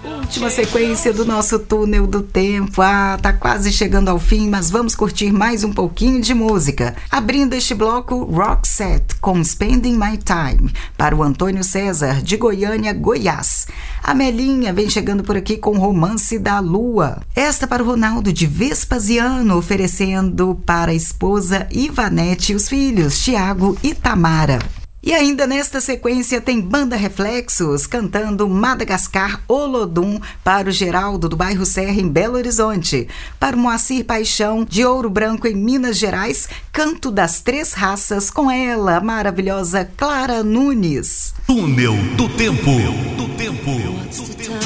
Última sequência do nosso túnel do tempo. Tá quase chegando ao fim, mas vamos curtir mais um pouquinho de música. Abrindo este bloco, Roxette com Spending My Time, para o Antônio César, de Goiânia, Goiás. A Melinha vem chegando por aqui com Romance da Lua. Esta para o Ronaldo de Vespasiano, oferecendo para a esposa Ivanete e os filhos, Tiago e Tamara. E ainda nesta sequência tem Banda Reflexos cantando Madagascar Olodum para o Geraldo do bairro Serra em Belo Horizonte. Para o Moacir Paixão de Ouro Branco em Minas Gerais, Canto das Três Raças com ela, a maravilhosa Clara Nunes. Túnel do Tempo.